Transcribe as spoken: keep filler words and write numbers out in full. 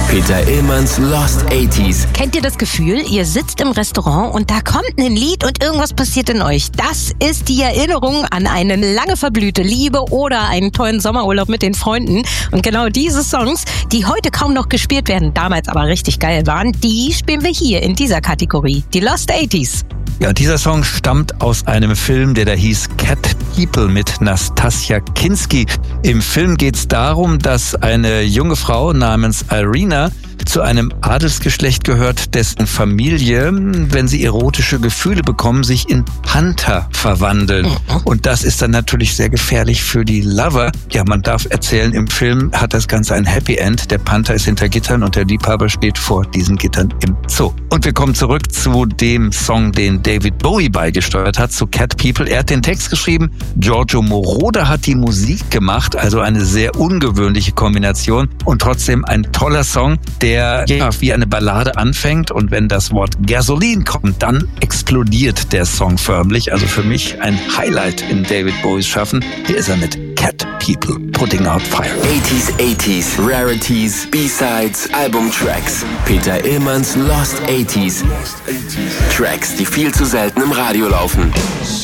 Peter Illmanns Lost achtziger. Kennt ihr das Gefühl, ihr sitzt im Restaurant und da kommt ein Lied und irgendwas passiert in euch? Das ist die Erinnerung an eine lange verblühte Liebe oder einen tollen Sommerurlaub mit den Freunden. Und genau diese Songs, die heute kaum noch gespielt werden, damals aber richtig geil waren, die spielen wir hier in dieser Kategorie, die Lost achtziger. Ja, dieser Song stammt aus einem Film, der da hieß Cat People mit Nastassja Kinski. Im Film geht es darum, dass eine junge Frau namens Irina zu einem Adelsgeschlecht gehört, dessen Familie, wenn sie erotische Gefühle bekommen, sich in Panther verwandeln. Und das ist dann natürlich sehr gefährlich für die Lover. Ja, man darf erzählen, im Film hat das Ganze ein Happy End. Der Panther ist hinter Gittern und der Liebhaber steht vor diesen Gittern im Zoo. Und wir kommen zurück zu dem Song, den David Bowie beigesteuert hat, zu Cat People. Er hat den Text geschrieben, Giorgio Moroder hat die Musik gemacht, also eine sehr ungewöhnliche Kombination und trotzdem ein toller Song, der ja wie eine Ballade anfängt und wenn das Wort Gasoline kommt, dann explodiert der Song förmlich. Also für mich ein Highlight in David Bowies Schaffen. Hier ist er mit Cat People, Putting Out Fire. achtziger, achtziger, Rarities, B-Sides, Albumtracks. Peter Illmanns Lost achtziger. Tracks, die viel zu selten im Radio laufen.